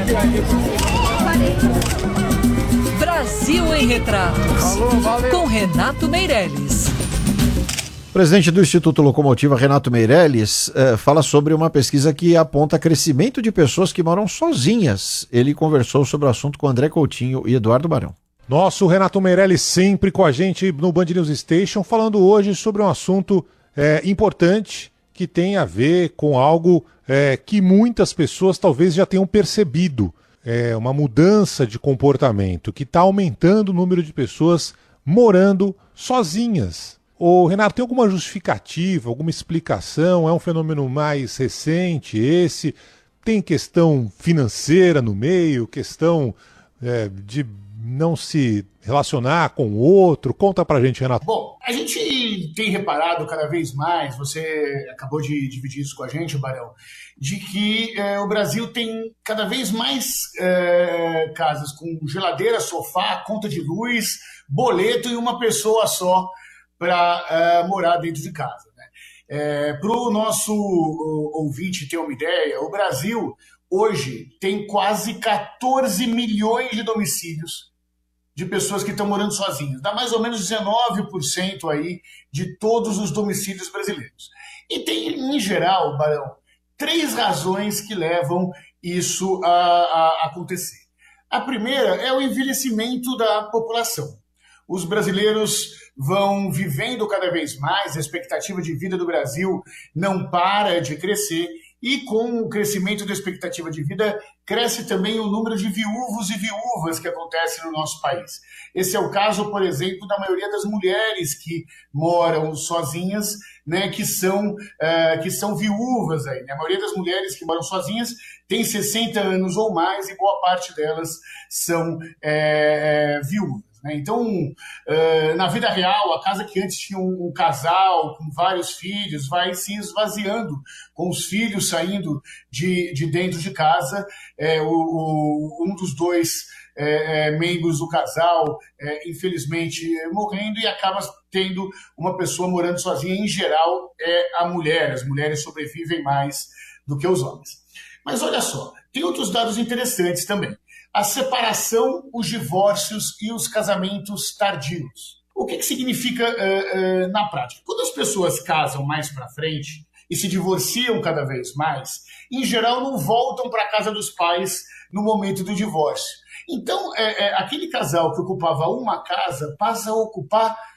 Brasil em Retratos, com Renato Meirelles. O presidente do Instituto Locomotiva, Renato Meirelles, fala sobre uma pesquisa que aponta crescimento de pessoas que moram sozinhas. Ele conversou sobre o assunto com André Coutinho e Eduardo Barão. Nosso Renato Meirelles sempre com a gente no Band News Station, falando hoje sobre um assunto importante que tem a ver com algo que muitas pessoas talvez já tenham percebido. É uma mudança de comportamento que está aumentando o número de pessoas morando sozinhas. Ô, Renato, tem alguma justificativa, alguma explicação? É um fenômeno mais recente esse? Tem questão financeira no meio, questão de não se relacionar com o outro? Conta pra gente, Renato. Bom, a gente tem reparado cada vez mais, você acabou de dividir isso com a gente, Barão, de que o Brasil tem cada vez mais casas com geladeira, sofá, conta de luz, boleto e uma pessoa só para morar dentro de casa. Para o nosso ouvinte ter uma ideia, o Brasil hoje tem quase 14 milhões de domicílios de pessoas que estão morando sozinhas. Dá mais ou menos 19% aí de todos os domicílios brasileiros. E tem, em geral, Barão, 3 razões que levam isso a acontecer. A primeira é o envelhecimento da população. Os brasileiros vão vivendo cada vez mais, a expectativa de vida do Brasil não para de crescer, e com o crescimento da expectativa de vida, cresce também o número de viúvos e viúvas que acontece no nosso país. Esse é o caso, por exemplo, da maioria das mulheres que moram sozinhas, né, que são viúvas aí, né? A maioria das mulheres que moram sozinhas tem 60 anos ou mais e boa parte delas são viúvas. Então, na vida real, a casa que antes tinha um casal com vários filhos vai se esvaziando, com os filhos saindo de dentro de casa, um dos dois membros do casal, infelizmente, morrendo, e acaba tendo uma pessoa morando sozinha. Em geral, a mulher. As mulheres sobrevivem mais do que os homens. Mas olha só, tem outros dados interessantes também. A separação, os divórcios e os casamentos tardios. O que significa na prática? Quando as pessoas casam mais para frente e se divorciam cada vez mais, em geral não voltam para a casa dos pais no momento do divórcio. Então, aquele casal que ocupava uma casa passa a ocupar